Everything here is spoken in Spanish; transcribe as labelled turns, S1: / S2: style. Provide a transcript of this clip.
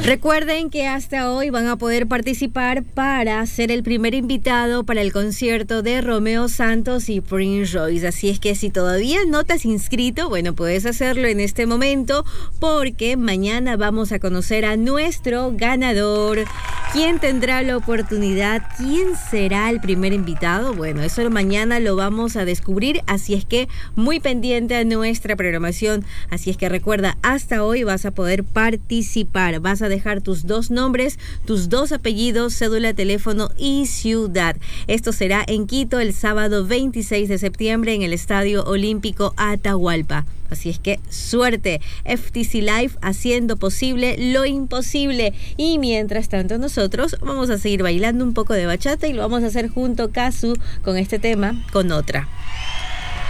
S1: Recuerden que hasta hoy van a poder participar para ser el primer invitado para el concierto de Romeo Santos y Prince Royce. Así es que si todavía no te has inscrito, bueno, puedes hacerlo en este momento porque mañana vamos a conocer a nuestro ganador. ¿Quién tendrá la oportunidad? ¿Quién será el primer invitado? Bueno, eso mañana lo vamos a descubrir, así es que muy pendiente a nuestra programación. Así es que recuerda, hasta hoy vas a poder participar. Vas a dejar tus 2 nombres, tus 2 apellidos, cédula, teléfono y ciudad. Esto será en Quito el sábado 26 de septiembre en el Estadio Olímpico Atahualpa. Así es que suerte, FTC Live haciendo posible lo imposible. Y mientras tanto nosotros vamos a seguir bailando un poco de bachata y lo vamos a hacer junto a Casu con este tema, con otra.